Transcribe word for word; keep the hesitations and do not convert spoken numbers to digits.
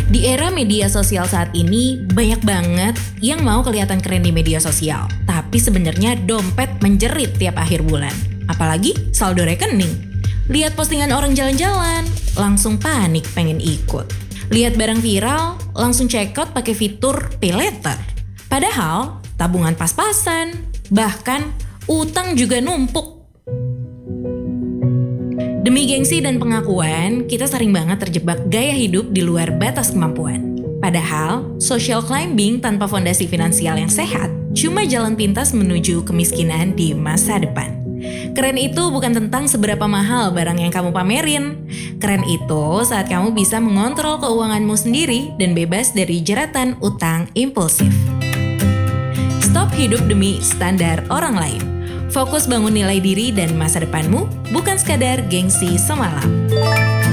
Di era media sosial saat ini, banyak banget yang mau kelihatan keren di media sosial. Tapi sebenarnya dompet menjerit tiap akhir bulan. Apalagi saldo rekening. Lihat postingan orang jalan-jalan, langsung panik pengen ikut. Lihat barang viral, langsung check out pakai fitur pay later. Padahal tabungan pas-pasan, bahkan utang juga numpuk. Demi gengsi dan pengakuan, kita sering banget terjebak gaya hidup di luar batas kemampuan. Padahal, social climbing tanpa fondasi finansial yang sehat cuma jalan pintas menuju kemiskinan di masa depan. Keren itu bukan tentang seberapa mahal barang yang kamu pamerin. Keren itu saat kamu bisa mengontrol keuanganmu sendiri dan bebas dari jeratan utang impulsif. Stop hidup demi standar orang lain. Fokus bangun nilai diri dan masa depanmu, bukan sekadar gengsi semalam.